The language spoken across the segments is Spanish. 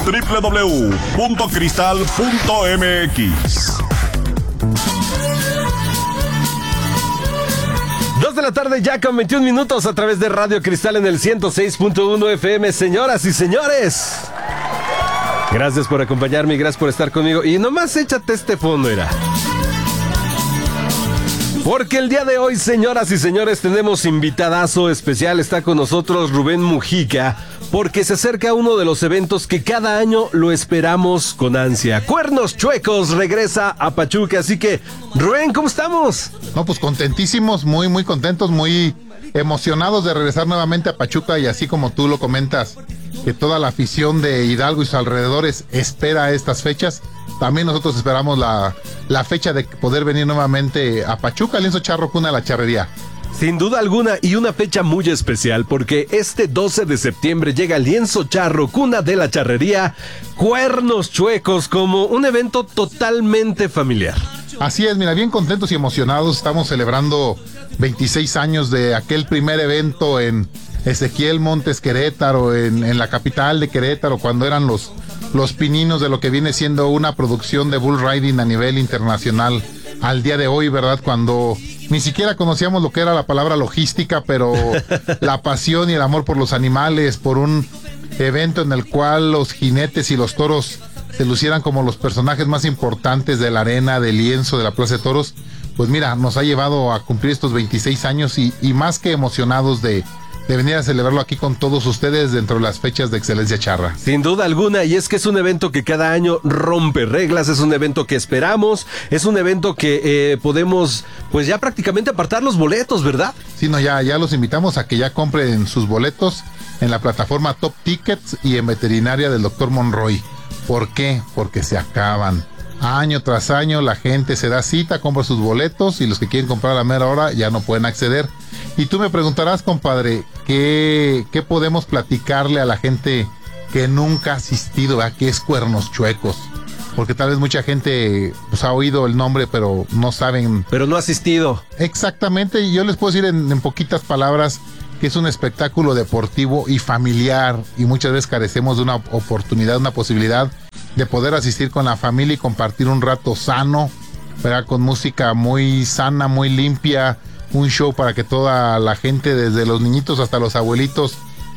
www.cristal.mx. 2 de la tarde ya con 21 minutos a través de Radio Cristal en el 106.1 FM. Señoras y señores, gracias por acompañarme y gracias por estar conmigo. Y nomás échate este fondo, era. Porque el día de hoy, señoras y señores, tenemos invitadazo especial. Está con nosotros Rubén Mujica, porque se acerca uno de los eventos que cada año lo esperamos con ansia. Cuernos Chuecos regresa a Pachuca, así que, Rubén, ¿cómo estamos? No, pues contentísimos, muy contentos, muy emocionados de regresar nuevamente a Pachuca, y así como tú lo comentas, que toda la afición de Hidalgo y sus alrededores espera estas fechas. También nosotros esperamos la fecha de poder venir nuevamente a Pachuca, Lienzo Charro, cuna de la charrería. Sin duda alguna, y una fecha muy especial, porque este 12 de septiembre llega Lienzo Charro, cuna de la charrería, Cuernos Chuecos, como un evento totalmente familiar. Así es, mira, bien contentos y emocionados. Estamos celebrando 26 años de aquel primer evento en Ezequiel Montes, Querétaro, en la capital de Querétaro, cuando eran los pininos de lo que viene siendo una producción de bull riding a nivel internacional. Al día de hoy, ¿verdad? Cuando ni siquiera conocíamos lo que era la palabra logística, pero la pasión y el amor por los animales, por un evento en el cual los jinetes y los toros se lucieran como los personajes más importantes de la arena, del lienzo, de la Plaza de Toros. Pues mira, nos ha llevado a cumplir estos 26 años y más que emocionados de venir a celebrarlo aquí con todos ustedes dentro de las fechas de Excelencia Charra. Sin duda alguna, y es que es un evento que cada año rompe reglas, es un evento que esperamos, es un evento que podemos, pues ya prácticamente apartar los boletos, ¿verdad? Sí, no, ya los invitamos a que ya compren sus boletos en la plataforma Top Tickets y en Veterinaria del Dr. Monroy. ¿Por qué? Porque se acaban. Año tras año la gente se da cita, compra sus boletos, y los que quieren comprar a la mera hora ya no pueden acceder. Y tú me preguntarás, compadre, ¿qué podemos platicarle a la gente que nunca ha asistido a qué es Cuernos Chuecos? Porque tal vez mucha gente pues ha oído el nombre, pero no saben. Pero no ha asistido. Exactamente, y yo les puedo decir en poquitas palabras que es un espectáculo deportivo y familiar, y muchas veces carecemos de una oportunidad, una posibilidad de poder asistir con la familia y compartir un rato sano, ¿verdad? Con música muy sana, muy limpia, un show para que toda la gente, desde los niñitos hasta los abuelitos,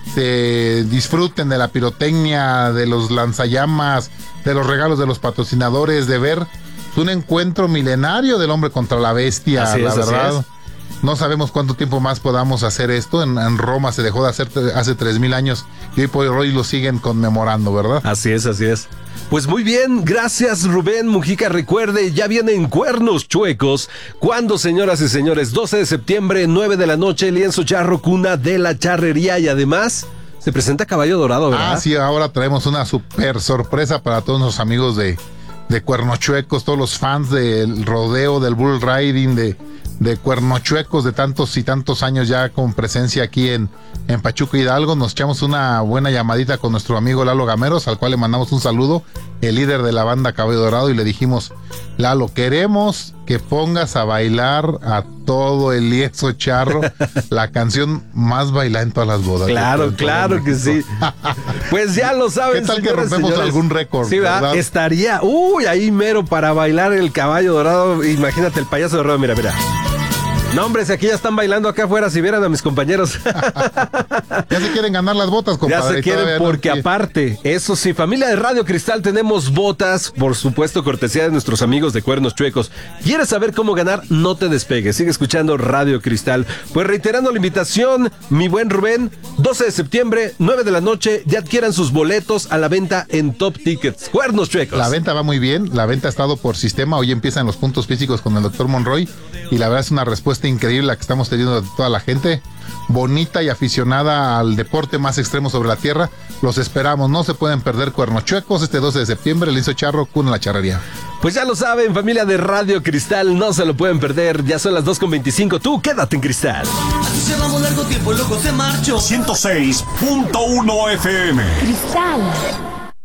se disfruten de la pirotecnia, de los lanzallamas, de los regalos de los patrocinadores, de ver un encuentro milenario del hombre contra la bestia. Así la es, verdad. así es. No sabemos cuánto tiempo más podamos hacer esto. En Roma se dejó de hacer hace 3,000 años y hoy por hoy lo siguen conmemorando, ¿verdad? Así es, así es. Pues muy bien, gracias Rubén Mujica. Recuerde, ya vienen Cuernos Chuecos. ¿Cuándo, señoras y señores? 12 de septiembre, 9 de la noche, Lienzo Charro, cuna de la charrería, y además se presenta Caballo Dorado, ¿verdad? Ah, sí, ahora traemos una super sorpresa para todos los amigos de Cuernos Chuecos, todos los fans del rodeo, del bull riding, de Cuernos Chuecos, de tantos y tantos años ya con presencia aquí en Pachuca, Hidalgo. Nos echamos una buena llamadita con nuestro amigo Lalo Gameros, al cual le mandamos un saludo, el líder de la banda Caballo Dorado, y le dijimos: Lalo, queremos que pongas a bailar a todo el Lienzo Charro, la canción más bailada en todas las bodas. Claro que sí. Pues ya lo saben, ¿qué tal señores, que rompemos señores? algún récord? Sí, ¿verdad? Estaría, ahí mero para bailar el Caballo Dorado. Imagínate el payaso dorado, mira. No, hombre, si aquí ya están bailando acá afuera, si vieran a mis compañeros. Ya se quieren ganar las botas, compadre. Ya se quieren, porque aparte, eso sí, familia de Radio Cristal, tenemos botas, por supuesto, cortesía de nuestros amigos de Cuernos Chuecos. ¿Quieres saber cómo ganar? No te despegues, sigue escuchando Radio Cristal. Pues reiterando la invitación, mi buen Rubén, 12 de septiembre, 9 de la noche, ya adquieran sus boletos a la venta en Top Tickets. Cuernos Chuecos. La venta va muy bien, la venta ha estado por sistema, hoy empiezan los puntos físicos con el Dr. Monroy, y la verdad es una respuesta increíble la que estamos teniendo de toda la gente bonita y aficionada al deporte más extremo sobre la tierra. Los esperamos, no se pueden perder Cuernos Chuecos este 12 de septiembre, Lienzo Charro, cuna de la charrería. Pues ya lo saben, familia de Radio Cristal, no se lo pueden perder. Ya son las 2:25, tú quédate en Cristal. Así llevamos largo tiempo y luego se marchó. 106.1 FM. Cristal.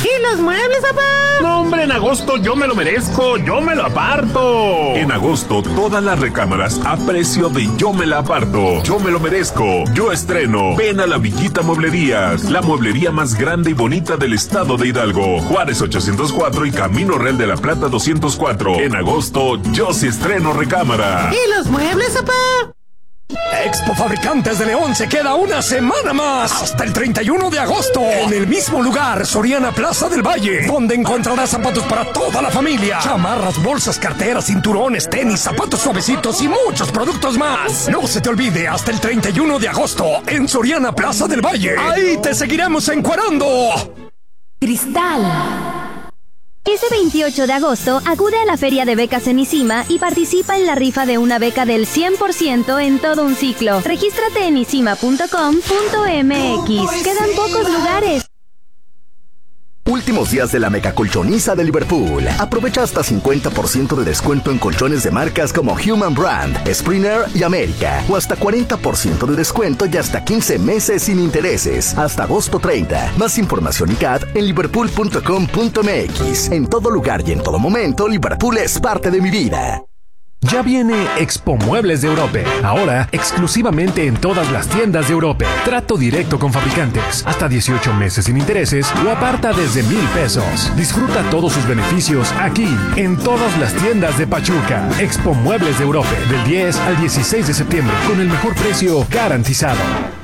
¿Y los muebles, papá? No, hombre, en agosto yo me lo merezco, yo me lo aparto. En agosto, todas las recámaras a precio de yo me la aparto. Yo me lo merezco, yo estreno. Ven a la Villita Mueblerías, la mueblería más grande y bonita del estado de Hidalgo. Juárez 804 y Camino Real de la Plata 204. En agosto, yo sí estreno recámara. ¿Y los muebles, papá? Expo Fabricantes de León se queda una semana más, hasta el 31 de agosto, en el mismo lugar, Soriana Plaza del Valle, donde encontrarás zapatos para toda la familia, chamarras, bolsas, carteras, cinturones, tenis, zapatos suavecitos y muchos productos más. No se te olvide, hasta el 31 de agosto, en Soriana Plaza del Valle. Ahí te seguiremos encuerando. Cristal. Ese 28 de agosto, acude a la Feria de Becas en ICIMA y participa en la rifa de una beca del 100% en todo un ciclo. Regístrate en isima.com.mx. Quedan pocos lugares. Últimos días de la mega colchoniza de Liverpool. Aprovecha hasta 50% de descuento en colchones de marcas como Human Brand, Springer y América. O hasta 40% de descuento y hasta 15 meses sin intereses. Hasta agosto 30. Más información y CAD en liverpool.com.mx. En todo lugar y en todo momento, Liverpool es parte de mi vida. Ya viene Expo Muebles de Europe, ahora exclusivamente en todas las tiendas de Europe. Trato directo con fabricantes, hasta 18 meses sin intereses o aparta desde 1,000 pesos. Disfruta todos sus beneficios aquí, en todas las tiendas de Pachuca. Expo Muebles de Europe, del 10 al 16 de septiembre, con el mejor precio garantizado.